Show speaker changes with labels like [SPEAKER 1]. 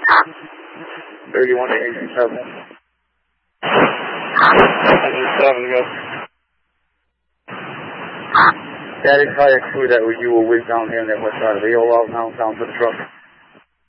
[SPEAKER 1] 31 to 87.
[SPEAKER 2] 107, go.
[SPEAKER 1] Yeah, I didn't try to exclude that you were with down here on that west side of the AOL now down to the truck.